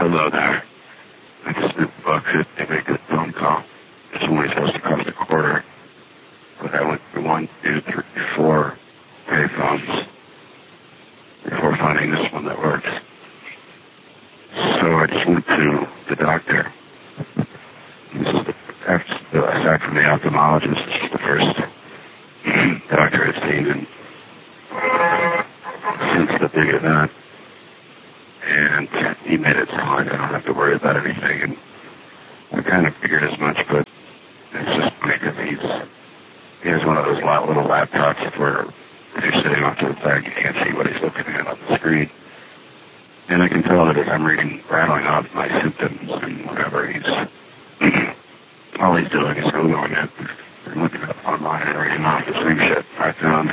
Hello there. I just did book it. They make a phone call. It's only supposed to cost a quarter. But I went through 1, 2, 3, 4 payphones before finding this one that works. So I just went to the doctor. This is aside from the ophthalmologist, this is the first doctor I've seen since the big event. And he made it sound like I don't have to worry about anything. And I kind of figured as much, but it's just funny because he has one of those little laptops where if you're sitting off to the side, you can't see what he's looking at on the screen. And I can tell that as I'm rattling off my symptoms and whatever, all he's doing is Googling it and looking up online and reading off the same shit I found.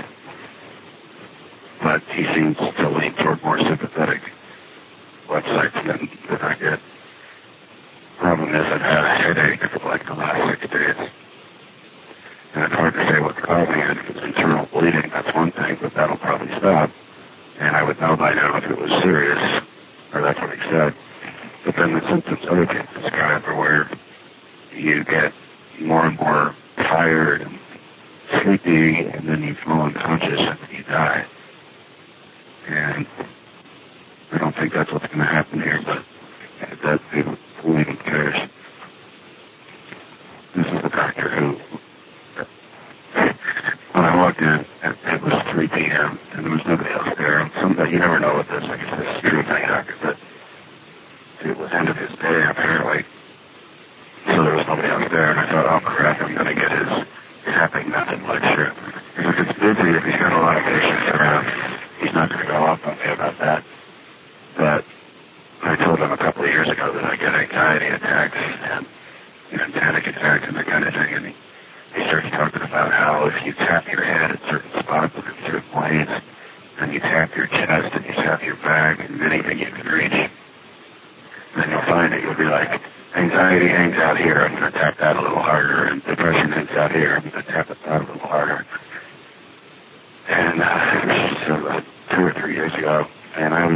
But he seems to lean toward more sympathetic websites than I get. Problem is, I've had a headache for like the last 6 days. And it's hard to say what's causing it. If it's internal bleeding, that's one thing, but that'll probably stop. And I would know by now if it was serious, or that's what he said. But then the symptoms other people describe are where you get more and more tired and sleepy, and then you fall unconscious and then you die. And I don't think that's what's going to happen here, but who even cares? This is the doctor who, when I walked in, it was 3 p.m., and there was nobody else there. You never know with this, I guess this is true with any doctor, but it was end of his day, apparently. So there was nobody else there, and I thought, oh crap, I'm going to get his tapping method lecture. If it's busy, if he's got a lot of patients around, he's not going to go off on me about that. But I told him a couple of years ago that I get anxiety attacks and panic attacks and that kind of thing, and he starts talking about how if you tap your head at certain spots and certain ways, and you tap your chest and you tap your back and anything you can reach, then you'll find that you'll be like, anxiety hangs out here, I'm going to tap that a little harder, and depression hangs out here, I'm going to tap it out a little harder. And it was 2 or 3 years ago, and I was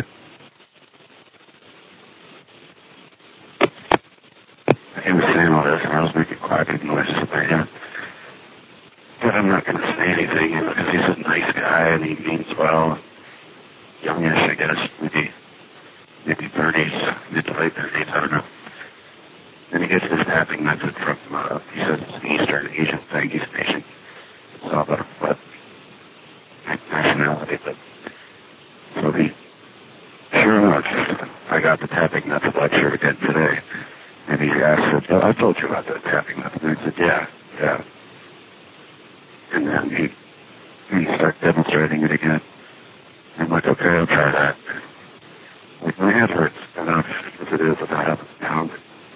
he was saying all this, and I was making quacking noises in my head. But I'm not going to say anything because he's a nice guy and he means well. Youngish, I guess, maybe 30s, mid to late 30s, I don't know. And he gets this tapping method from, he says it's an Eastern Asian thing. He's Asian. It's all about what nationality, but so sure enough, I got the tapping method lecture again today. And he asked, I told you about the tapping method. And I said, yeah. And then he started demonstrating it again. I'm like, okay, I'll try that. Like, my head hurts enough as it is without having a pound.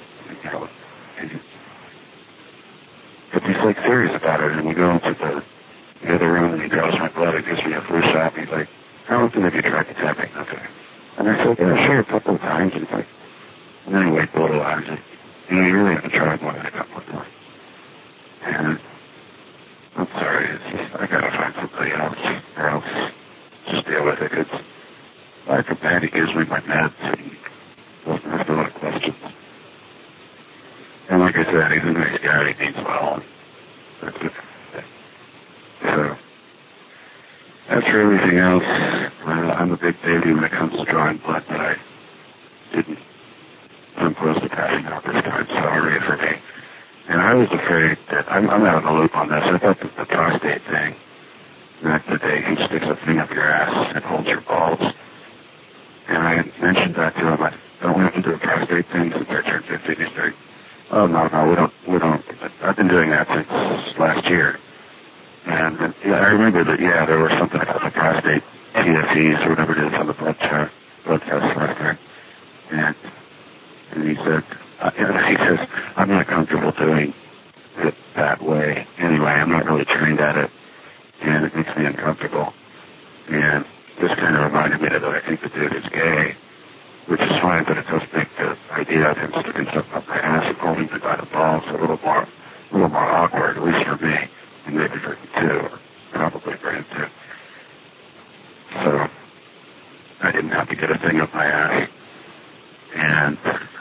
But he's like serious about it. And we go into the other room and he draws my blood and gives me a flu shot. And he's like, how often have you tried the tapping method? And I said, yeah, sure, a couple of times. And he's like, and then he waited a little while and said, you really have to try more than a couple of times. And I'm sorry, it's just, I gotta find somebody else, or else just deal with it, because like a man, he gives me my meds and doesn't ask a lot of questions. And like I said, he's a nice guy, he means well. That's it. So, as for everything else, I'm a big baby when it comes to drawing blood, but I didn't come close to passing out this time, so hurry for me. And I was afraid that, I'm out of the loop on this, I thought that the prostate thing, that he sticks a thing up your ass and holds your balls. And I mentioned that to him, don't we have to do a prostate thing since I turned 50? He's like, oh, no, we don't. I've been doing that since last year. And I remember that, there was something about the prostate TSEs or whatever it is on the blood test last time. And he said, I'm not comfortable doing it that way. Anyway, I'm not really trained at it, and it makes me uncomfortable. And this kind of reminded me that I think the dude is gay, which is fine, but it does make the idea of him sticking something up my ass and holding me by the balls a little more awkward, at least for me, and maybe for him too, or probably for him too. So I didn't have to get a thing up my ass. And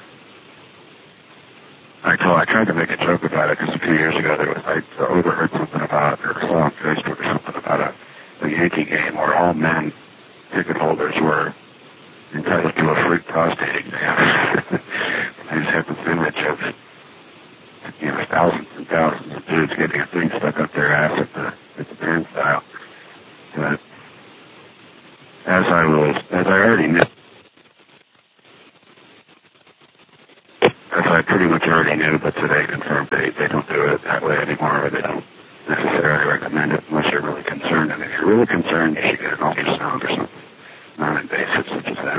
I tried to make a joke about it because a few years ago I overheard something about, or saw on Facebook or something about a Yankee game where all men ticket holders were entitled to a free prostate exam. I just have this image of, thousands and thousands of dudes getting a thing stuck up their ass at the turnstile. But as I already knew, as I pretty much already knew, but today confirmed they don't do it that way anymore, or they don't necessarily recommend it unless you're really concerned. And if you're really concerned, you should get an ultrasound or something non-invasive such as that.